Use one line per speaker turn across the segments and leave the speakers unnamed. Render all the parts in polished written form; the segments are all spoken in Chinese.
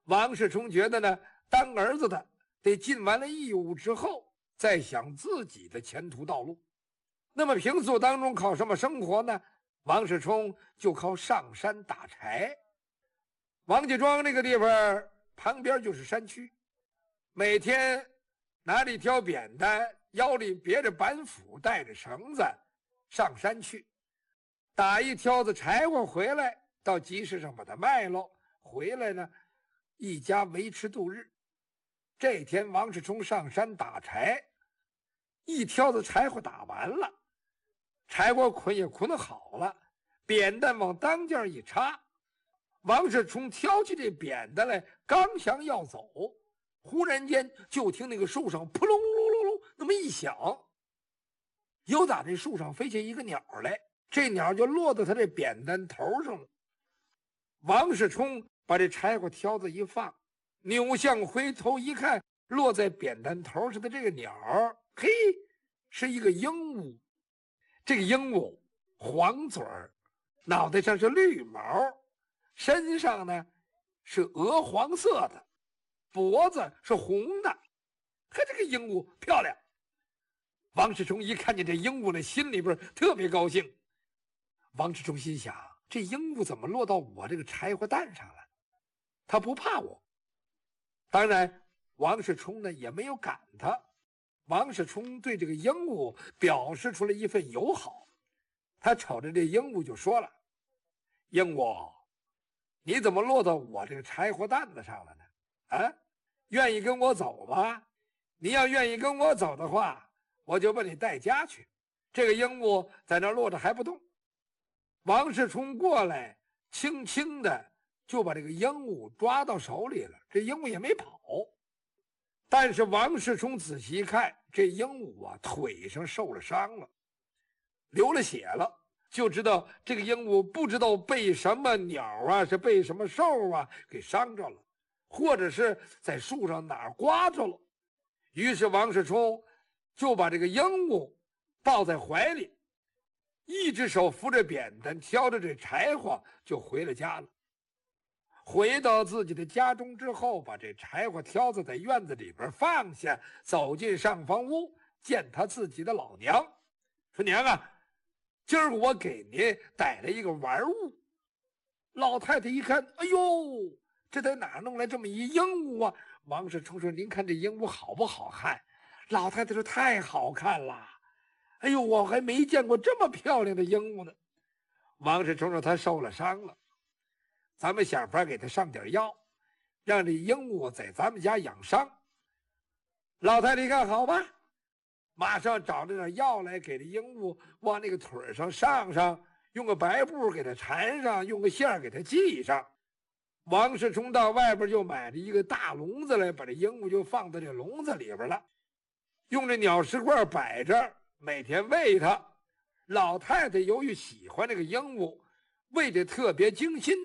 王世充觉得呢，当儿子的得尽完了义务之后，再想自己的前途道路。那么平素当中靠什么生活呢？王世充就靠上山打柴。王家庄这个地方旁边就是山区，每天拿着一条扁担，腰里别着板斧，带着绳子上山去，打一挑子柴火回来，到集市上把它卖喽，回来呢，一家维持度日。这天王世充上山打柴，一挑子柴火打完了，柴火捆也捆好了，扁担往当间一插，王世充挑起这扁担来，刚想要走，忽然间就听那个树上扑隆隆隆隆那么一响，又打这树上飞下一个鸟来，这鸟就落到他这扁担头上了。王世充把这柴火挑子一放，扭向回头一看，落在扁担头上的这个鸟，嘿，是一个鹦鹉。这个鹦鹉黄嘴儿，脑袋上是绿毛，身上呢是鹅黄色的，脖子是红的。看这个鹦鹉漂亮。王世充一看见这鹦鹉呢，心里边特别高兴。王世充心想，这鹦鹉怎么落到我这个柴火担上了？他不怕我。当然王世充呢也没有赶他。王世充对这个鹦鹉表示出了一份友好，他瞅着这鹦鹉就说了：鹦鹉，你怎么落到我这个柴火担子上了呢？啊，愿意跟我走吗？你要愿意跟我走的话，我就把你带家去。这个鹦鹉在那落着还不动。王世充过来，轻轻的就把这个鹦鹉抓到手里了，这鹦鹉也没跑。但是王世充仔细一看，这鹦鹉啊腿上受了伤了，流了血了，就知道这个鹦鹉不知道被什么鸟啊，是被什么兽啊给伤着了，或者是在树上哪儿刮着了。于是王世充就把这个鹦鹉抱在怀里，一只手扶着扁担，挑着这柴火就回了家了。回到自己的家中之后，把这柴火挑子在院子里边放下，走进上房屋，见他自己的老娘，说：娘啊，今儿我给您带来一个玩物。老太太一看，哎呦，这在哪弄来这么一鹦鹉啊？王世充说：您看这鹦鹉好不好看？老太太说：太好看了，哎呦，我还没见过这么漂亮的鹦鹉呢。王世充说：他受了伤了，咱们想法给他上点药，让这鹦鹉在咱们家养伤。老太太一看，好吧，马上找着点药来，给这鹦鹉往那个腿上上，用个白布给它缠上，用个线给它系上。王世充到外边就买了一个大笼子来，把这鹦鹉就放在这笼子里边了，用这鸟食罐摆着，每天喂它。老太太由于喜欢这个鹦鹉，喂得特别精心。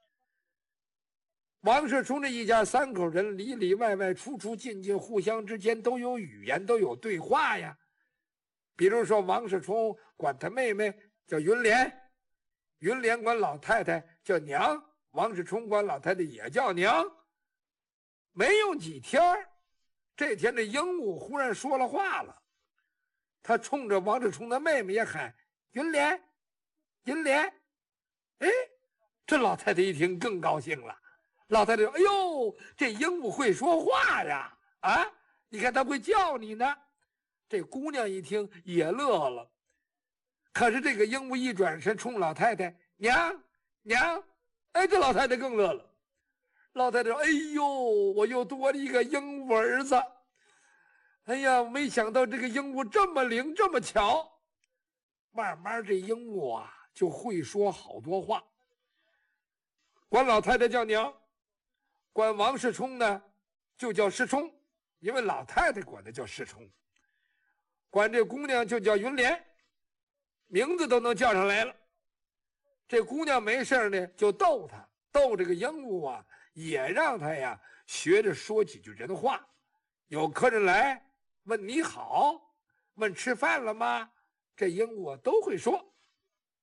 王世充这一家三口人里里外外出出进进，互相之间都有语言，都有对话呀。比如说王世充管他妹妹叫云莲，云莲管老太太叫娘，王世充管老太太也叫娘。没用几天，这天这鹦鹉忽然说了话了，他冲着王世充的妹妹也喊：云莲，云莲。哎，这老太太一听更高兴了。老太太说：哎呦，这鹦鹉会说话呀！啊，你看它会叫你呢。这姑娘一听也乐了。可是这个鹦鹉一转身冲老太太：娘娘。哎，这老太太更乐了。老太太说：哎呦，我又多了一个鹦鹉儿子。哎呀，没想到这个鹦鹉这么灵这么巧。慢慢这鹦鹉啊就会说好多话，管老太太叫娘，管王世充呢就叫世充，因为老太太管他叫世充。管这姑娘就叫云莲，名字都能叫上来了。这姑娘没事呢就逗他，逗这个鹦鹉啊，也让他呀学着说几句人话。有客人来问你好，问吃饭了吗，这鹦鹉啊都会说。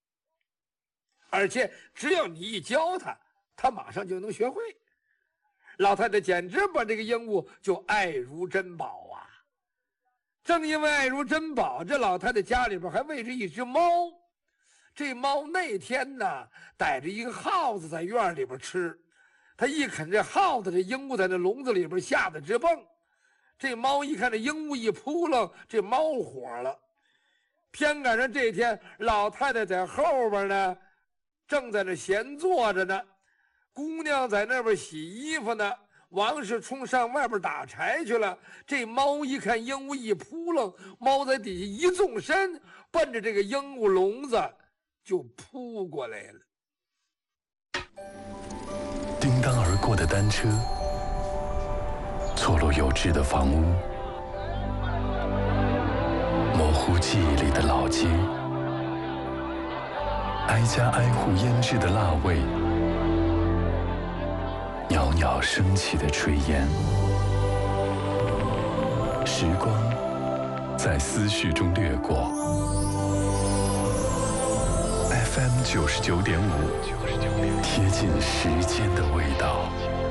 而且只要你一教他，他马上就能学会。 老太太简直把这个鹦鹉就爱如珍宝啊。正因为爱如珍宝，这老太太家里边还喂着一只猫。这猫那天呢，逮着一个耗子在院里边吃，它一啃这耗子，这鹦鹉在那笼子里边吓得直蹦。这猫一看这鹦鹉一扑棱，这猫火了。偏赶上这天，老太太在后边呢，正在那闲坐着呢，姑娘在那边洗衣服呢，王世充上外边打柴去了。这猫一看鹦鹉一扑棱，猫在底下一纵身，奔着这个鹦鹉笼子就扑过来了。
叮当而过的单车，错落有致的房屋，模糊记忆里的老街，挨家挨户腌制的辣味，袅袅升起的炊烟。时光在思绪中掠过。FM 99.5，贴近时间的味道。